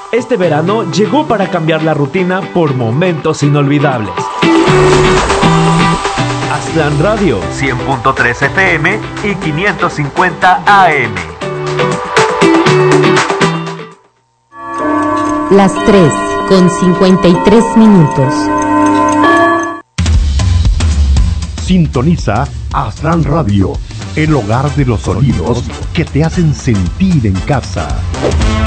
Este verano llegó para cambiar la rutina por momentos inolvidables. Aztlán Radio, 100.3 FM y 550 AM. Las 3:53. Sintoniza Aztlán Radio, el hogar de los sonidos que te hacen sentir en casa.